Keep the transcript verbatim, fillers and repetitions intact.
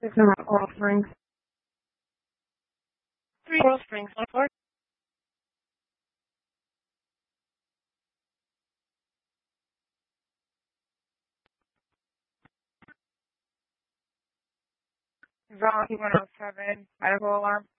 It's not Coral Springs. Three Coral Springs, one four. Rocky one oh seven, medical alarm.